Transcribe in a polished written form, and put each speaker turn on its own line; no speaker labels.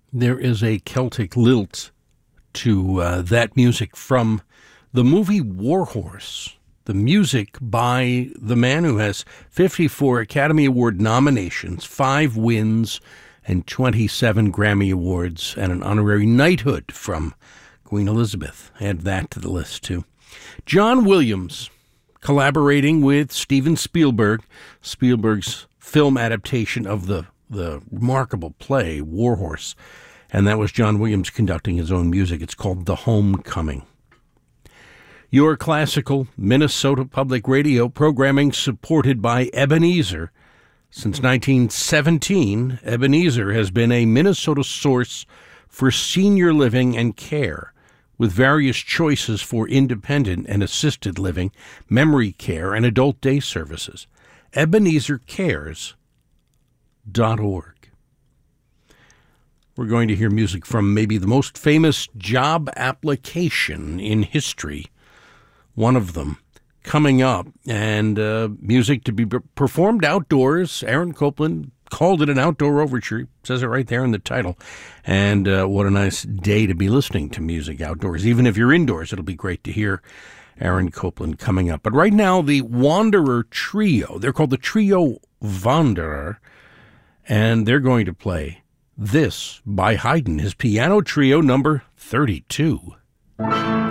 There is a Celtic lilt to that music from the movie Warhorse, the music by the man who has 54 Academy Award nominations, 5 wins, and 27 Grammy Awards, and an honorary knighthood from Queen Elizabeth. Add that to the list, too. John Williams, collaborating with Steven Spielberg, Spielberg's film adaptation of the remarkable play Warhorse. And that was John Williams conducting his own music. It's called The Homecoming. Your classical Minnesota Public Radio programming supported by Ebenezer. Since 1917, Ebenezer has been a Minnesota source for senior living and care, with various choices for independent and assisted living, memory care, and adult day services. EbenezerCares.org. We're going to hear music from maybe the most famous job application in history, one of them, coming up, and music to be performed outdoors. Aaron Copland called it an outdoor overture. He says it right there in the title. And what a nice day to be listening to music outdoors. Even if you're indoors, it'll be great to hear Aaron Copland coming up. But right now, the Wanderer Trio, they're called the Trio Wanderer, and they're going to play this by Haydn, his piano trio number 32.